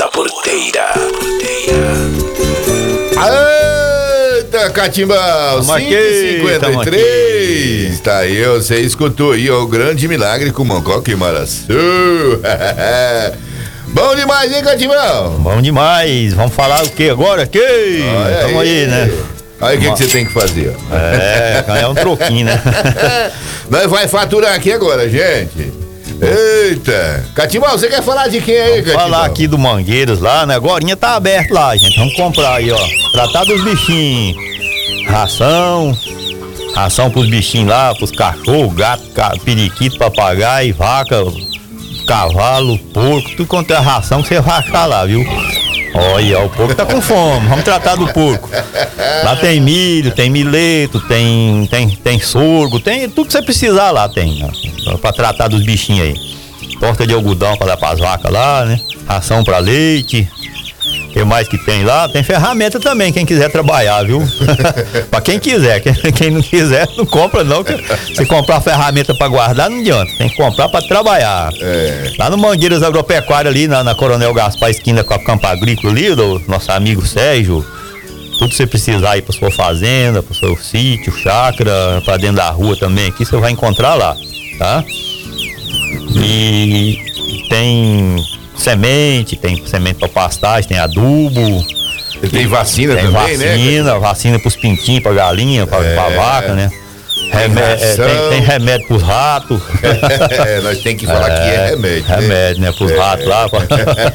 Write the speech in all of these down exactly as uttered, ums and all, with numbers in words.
da Porteira. Eita, Catimbão, cinco e cinquenta e três. Tá aí, você escutou aí ó, o grande milagre com Moncoque e Maraçu. Bom demais, hein, Catimbão? Bom demais. Vamos falar o que agora? Aqui? Tamo aí, aí, né? Aí o que, que você tem que fazer? É, é um troquinho, né? Nós vai faturar aqui agora, gente. Eita! Catimbão, você quer falar de quem aí, Vamos Catimbão? falar aqui do Mangueiros lá, né? Agorinha tá aberto lá, gente. Vamos comprar aí, ó. Tratar dos bichinhos. Ração. Ração pros bichinhos lá, pros cachorros, gato, periquito, papagaio, vaca, cavalo, porco. Tudo quanto é ração que você vai achar lá, viu? Olha, o porco tá com fome, vamos tratar do porco. Lá tem milho, tem mileto, tem, tem, tem sorgo, tem tudo que você precisar lá, tem, ó, pra tratar dos bichinhos aí. Torta de algodão pra dar pras vacas lá, né? Ração pra leite. O que mais que tem lá? Tem ferramenta também, quem quiser trabalhar, viu? Pra quem quiser, quem, quem não quiser, não compra não, que se comprar ferramenta pra guardar, não adianta, tem que comprar pra trabalhar. É. Lá no Mangueiras Agropecuária, ali na, na Coronel Gaspar, esquina com a Campo Agrícola ali, do nosso amigo Sérgio, tudo que você precisar aí pra sua fazenda, pro seu sítio, chácara, pra dentro da rua também, aqui você vai encontrar lá, tá? E tem semente, tem semente para pastagem, tem adubo. E tem vacina tem também, vacina, né? Vacina, vacina pros pintinhos, pra galinha, pra, é, pra vaca, né? Remédio, é, tem, tem remédio pros ratos. É, nós tem que falar é, que é remédio. Remédio, né? né? Pros é. ratos lá. Pra...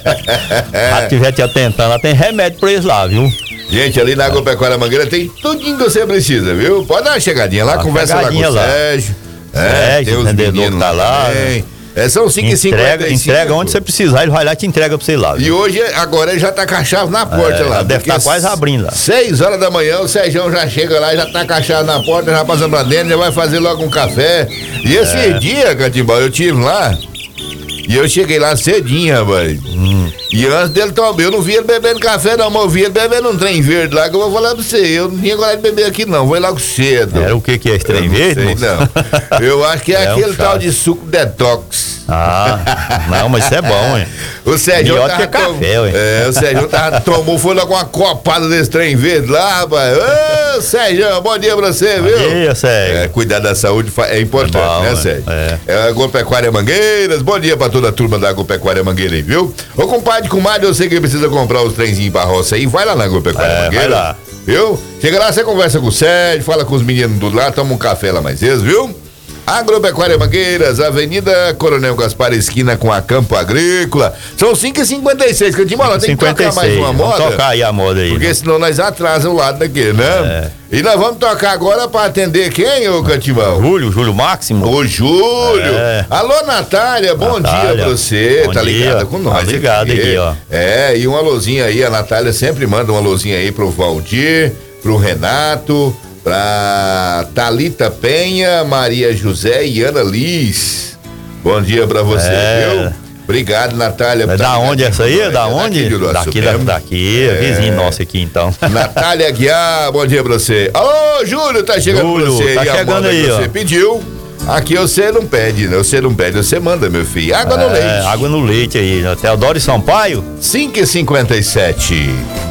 rato estiver te atentando, lá tem remédio pra eles lá, viu? Gente, ali na Agropecuária Mangueira tem tudo que você precisa, viu? Pode dar uma chegadinha lá, uma conversa chegadinha lá com o Sérgio. É, tem os vendedores tá lá. Né? É, são cinco e cinquenta e cinco. Entrega onde você precisar, ele vai lá e te entrega pra você ir lá. Viu? E hoje, agora, ele já tá com a chave na porta é, lá. Deve estar tá quase abrindo lá. Seis horas da manhã, o Sérgio já chega lá, já tá com a chave na porta, já passando pra dentro, já vai fazer logo um café. E esse é. dia, Catimbau, eu tive lá, e eu cheguei lá cedinho, rapaz. Hum. E antes dele tomar, eu não vi ele bebendo café não, mas eu vi ele bebendo um trem verde lá, que eu vou falar pra você, eu não tinha coragem de beber aqui não, vou ir logo cedo. Era o que que é esse trem eu verde? Não sei, não. Eu acho que é, é aquele um tal de suco detox. Ah, não, mas isso é bom, hein? O Sérgio tava que é café, ué. É, o Sérgio tava, tomou, foi logo uma copada desse trem verde lá, rapaz. Ô, Sérgio, bom dia pra você, bom viu? Bom dia, Sérgio. É, cuidar da saúde é importante, é bom, né, Sérgio? É. É a Agropecuária Mangueiras, bom dia pra toda a turma da Agropecuária Mangueira aí, viu? Ô, compadre, comadre, eu sei que precisa comprar os trenzinhos pra roça aí, vai lá na Agropecuária é, Mangueira. Vai lá. Viu? Chega lá, você conversa com o Sérgio, fala com os meninos do lá, toma um café lá mais vezes, viu? Agropecuária Mangueiras, Avenida Coronel Gaspar, esquina com a Campo Agrícola. São cinco e cinquenta e seis, Cantimbola, tem que tocar mais uma moda. Vamos tocar aí a moda aí. Porque né? Senão nós atrasamos o lado daqui, né? É. E nós vamos tocar agora pra atender quem, ô Cantimbola? Júlio, Júlio Máximo. Ô Júlio. É. Alô, Natália, bom Natália. dia pra você. Bom tá ligada dia. com nós. Tá ligado aqui, ó. É, e um alôzinho aí, a Natália sempre manda um alôzinho aí pro Valdir, pro Renato, pra Thalita Penha, Maria José e Ana Liz. Bom dia pra você, é. viu? Obrigado, Natália. É da onde essa aí? É da onde? Daqui, daqui, daqui é. vizinho nosso aqui, então. Natália Aguiar, bom dia pra você. Alô, Júlio, tá chegando Júlio, pra você. Tá chegando aí, que ó. Você pediu. Aqui você não pede, né? Você não pede, você manda, meu filho. Água é, no leite. Água no leite aí. Teodoro e Sampaio? cinco e cinquenta e sete.